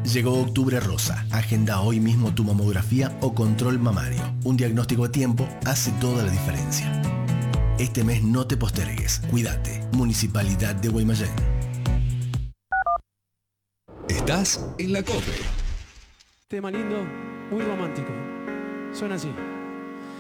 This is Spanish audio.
Llegó Octubre Rosa. Agenda hoy mismo tu mamografía o control mamario. Un diagnóstico a tiempo hace toda la diferencia. Este mes no te postergues. Cuídate. Municipalidad de Guaymallén. Estás en la COPE. Tema lindo, muy romántico. Suena así.